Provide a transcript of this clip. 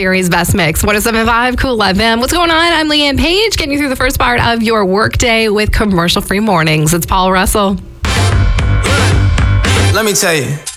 Theory's Best Mix. 107.5 Cool FM. What's going on? I'm Leanne Page, getting you through the first part of your workday with commercial-free mornings. It's Paul Russell. Let me tell you.